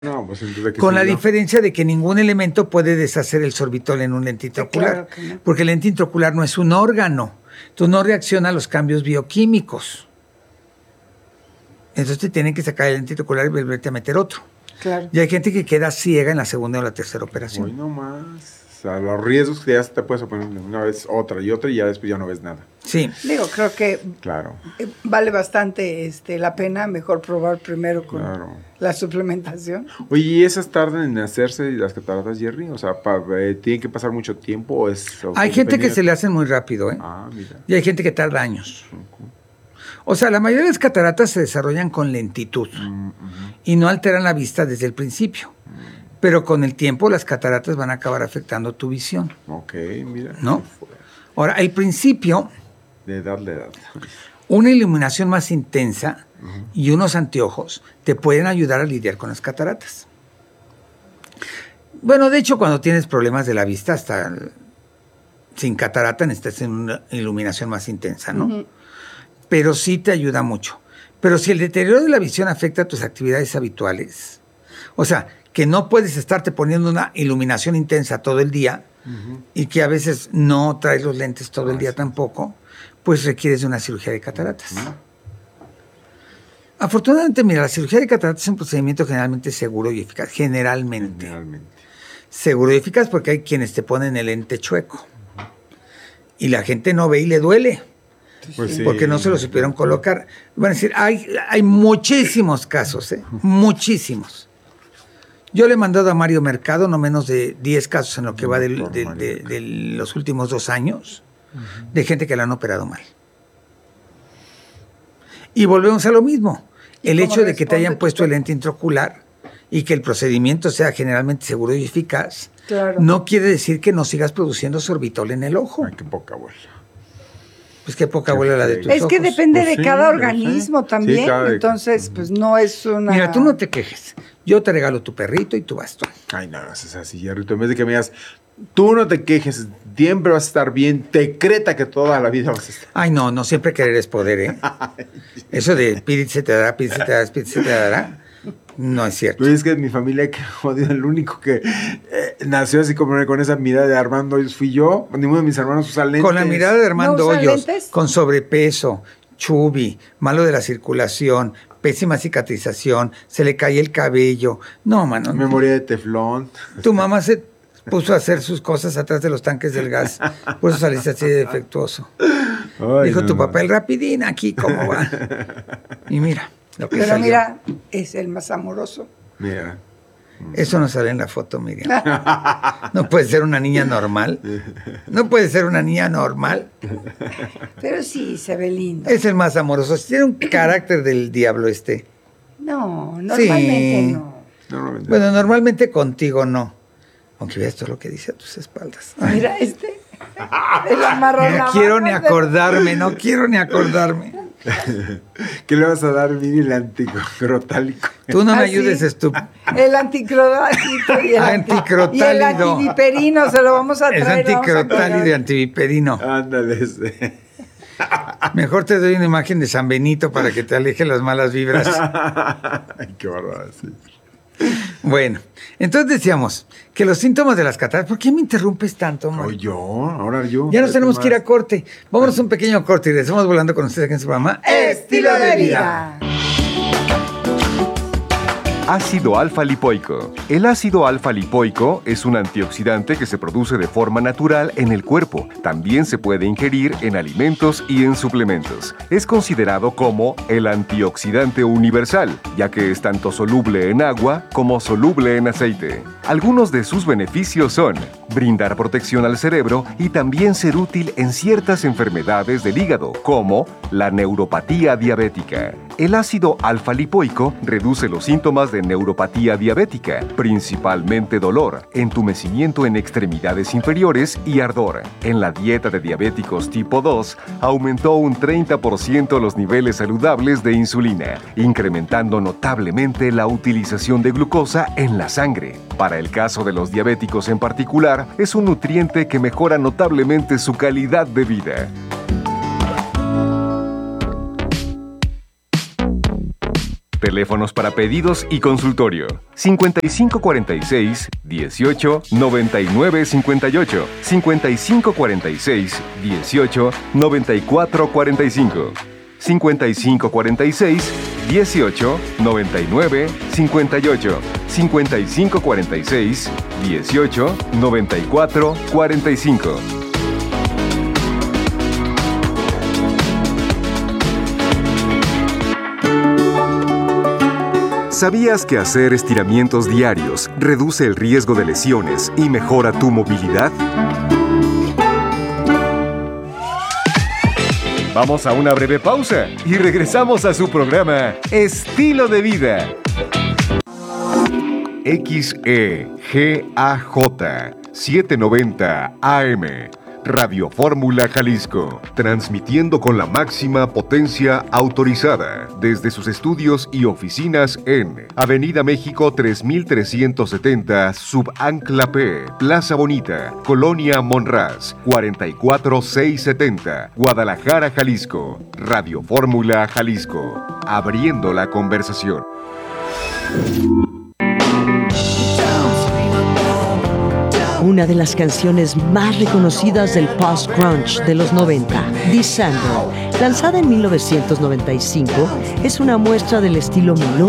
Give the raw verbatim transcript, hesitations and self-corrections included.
No, pues entonces, Con la sí, ¿no? diferencia de que ningún elemento puede deshacer el sorbitol en un lente intraocular, Claro que no. porque el lente intraocular no es un órgano, entonces no reacciona a los cambios bioquímicos. Entonces te tienen que sacar el lente intraocular y volverte a meter otro. Claro. Y hay gente que queda ciega en la segunda o la tercera Hoy operación. no más. O sea, los riesgos que ya te puedes poner una vez, otra y otra, y ya después ya no ves nada. Sí. Digo, creo que Claro. eh, vale bastante este, la pena, mejor probar primero con Claro. la suplementación. Oye, ¿y esas tardan en hacerse las cataratas, Jerry? O sea, pa, eh, ¿tiene que pasar mucho tiempo o es Hay gente que se le hacen muy rápido, ¿eh? Ah, mira. Y hay gente que tarda años. O sea, la mayoría de las cataratas se desarrollan con lentitud Mm, ujú. y no alteran la vista desde el principio. Pero con el tiempo las cataratas van a acabar afectando tu visión, Ok, mira. ¿no? qué fuerte. Ahora, el principio, De edad, de edad. una iluminación más intensa y unos anteojos te pueden ayudar a lidiar con las cataratas. Bueno, de hecho, cuando tienes problemas de la vista, hasta el- sin catarata necesitas una iluminación más intensa, ¿no? Ujú. Pero sí te ayuda mucho. Pero si el deterioro de la visión afecta tus actividades habituales, o sea, que no puedes estarte poniendo una iluminación intensa todo el día y que a veces no traes los lentes todo el día tampoco, pues requieres de una cirugía de cataratas. Afortunadamente, mira, la cirugía de cataratas es un procedimiento generalmente seguro y eficaz. Generalmente. Generalmente. Seguro y eficaz porque hay quienes te ponen el lente chueco. Y la gente no ve y le duele. Pues sí. Porque no se lo supieron colocar. Van a decir, hay, hay muchísimos casos, ¿eh? Muchísimos. Yo le he mandado a Mario Mercado no menos de diez casos en lo que va del- Doctor de, Mario de- Mercado. de los últimos dos años de gente que la han operado mal. Y volvemos a lo mismo. El cómo hecho de que te responde hayan tu puesto el cuerpo? lente intraocular y que el procedimiento sea generalmente seguro y eficaz, Claro. no quiere decir que no sigas produciendo sorbitol en el ojo. Ay, qué poca bola. Pues qué poca Qué huele la de feo. tus Es que ojos. depende Pues de sí, cada yo sé. organismo Sí, también, cada- entonces pues no es una... Mira, tú no te quejes. Yo te regalo tu perrito y tu bastón. Ay, no, no es así, Jerry. En vez de que me digas, tú no te quejes, siempre vas a estar bien, decreta que toda la vida vas a estar. Ay, no, no siempre querer es poder, ¿eh? Eso de pide se te dará, pide se te dará, pide se te dará, no es cierto. Tú dices que mi familia, que jodido, el único que eh, nació así como con esa mirada de Armando Hoyos fui yo. Ninguno de mis hermanos usa lentes. Con la mirada de Armando ¿No usa Hoyos, lentes? con sobrepeso, chubby, malo de la circulación, pésima cicatrización, se le cae el cabello. No, mano. Memoria de teflón. Tu mamá se puso a hacer sus cosas atrás de los tanques del gas. Por eso saliste así de defectuoso. Ay, Dijo no, tu no. papá, el rapidín aquí, ¿cómo va? Y mira, lo que Pero salió. mira, es el más amoroso. Mira. Eso no sale en la foto, Miriam. No puede ser una niña normal. No puede ser una niña normal. Pero sí, se ve lindo. Es el más amoroso. Tiene un carácter del diablo este. No, normalmente Sí. no. Normalmente. Bueno, normalmente contigo no. Aunque veas todo lo que dice a tus espaldas. Ay, Mira este. El amarrón. no quiero ni acordarme, no quiero ni acordarme. ¿Qué le vas a dar, Miri, el anticrotálico? Tú no me Ah, ayudes, sí. estúpido. El anticrotálido y el, anti- Anticrotálido. y el antiviperino se lo vamos a Es traer. vamos a anticrotálido y colgar. antiviperino. Ándale, ese. Mejor te doy una imagen de San Benito para que te aleje las malas vibras. Ay, qué bárbaro, sí. Bueno, entonces decíamos que los síntomas de las cataratas. ¿Por qué me interrumpes tanto, amor? Oye, yo, ahora yo. Ya nos ¿Qué tenemos que ir a más? corte. Vámonos a un pequeño corte y regresamos volando con ustedes aquí en su programa Estilo de vida. Ácido alfa-lipoico. El ácido alfa-lipoico es un antioxidante que se produce de forma natural en el cuerpo. También se puede ingerir en alimentos y en suplementos. Es considerado como el antioxidante universal, ya que es tanto soluble en agua como soluble en aceite. Algunos de sus beneficios son brindar protección al cerebro y también ser útil en ciertas enfermedades del hígado, como la neuropatía diabética. El ácido alfa-lipoico reduce los síntomas de neuropatía diabética, principalmente dolor, entumecimiento en extremidades inferiores y ardor. En la dieta de diabéticos tipo dos, aumentó un treinta por ciento los niveles saludables de insulina, incrementando notablemente la utilización de glucosa en la sangre. Para el caso de los diabéticos en particular, es un nutriente que mejora notablemente su calidad de vida. Teléfonos para pedidos y consultorio: cincuenta y cinco cuarenta y seis, dieciocho, noventa y nueve cincuenta y ocho, cincuenta y cinco cuarenta y seis, dieciocho, noventa y cuatro cuarenta y cinco, cincuenta y cinco cuarenta y seis, dieciocho, noventa y nueve cincuenta y ocho, cincuenta y cinco cuarenta y seis, dieciocho, noventa y cuatro cuarenta y cinco. ¿Sabías que hacer estiramientos diarios reduce el riesgo de lesiones y mejora tu movilidad? Vamos a una breve pausa y regresamos a su programa Estilo de Vida. X E G A J setecientos noventa A M Radio Fórmula Jalisco, transmitiendo con la máxima potencia autorizada desde sus estudios y oficinas en Avenida México tres mil trescientos setenta, Subancla P, Plaza Bonita, Colonia Monraz, cuarenta y cuatro mil seiscientos setenta, Guadalajara, Jalisco. Radio Fórmula Jalisco, abriendo la conversación. Una de las canciones más reconocidas del post-grunge de los noventa, Descender, lanzada en mil novecientos noventa y cinco, es una muestra del estilo melódico